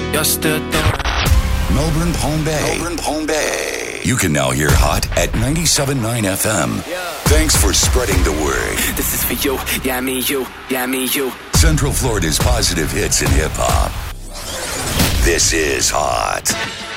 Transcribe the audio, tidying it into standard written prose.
You're still there. Melbourne, Palm Bay. You can now hear Hot at 97.9 FM. Thanks for spreading the word. This is for you, yeah, me, you, yeah, me, you. Central Florida's positive hits in hip-hop. This is Hot.